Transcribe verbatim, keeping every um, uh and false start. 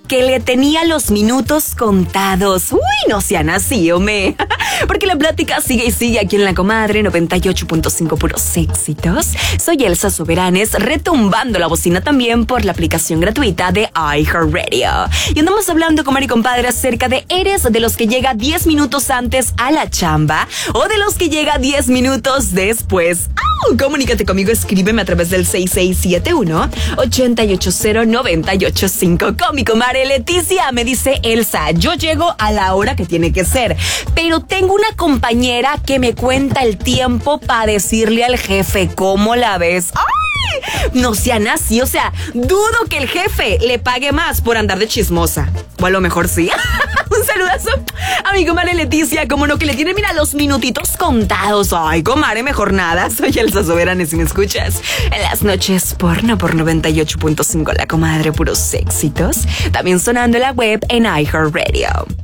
que le tenía los minutos contados. Uy, no sean así, hombre. Porque la plática sigue y sigue aquí en La Comadre noventa y ocho punto cinco puros éxitos. Soy Elsa Soberanes, retumbando la bocina también por la aplicación gratuita de iHeartRadio. Y andamos hablando, comadre y compadre, acerca de ¿eres de los que llega diez minutos antes a la chamba o de los que llega diez minutos después? ¡Oh! Comunícate conmigo, escríbeme a través del seis seis siete uno, ocho ocho cero, nueve ocho cinco. Con mi comadre Leticia me dice Elsa, yo llego a la hora que tiene que ser, pero tengo una compañera que me cuenta el tiempo para decirle al jefe cómo la ves. ¡Ay! No sean así, o sea, dudo que el jefe le pague más por andar de chismosa. O a lo mejor sí. Un saludazo a mi comadre Leticia, como no, que le tiene, mira, los minutitos contados. Ay, comadre, mejor nada. Soy Elsa Soberanes y me escuchas en las noches porno por noventa y ocho punto cinco, La Comadre, puros éxitos. También sonando en la web en iHeartRadio.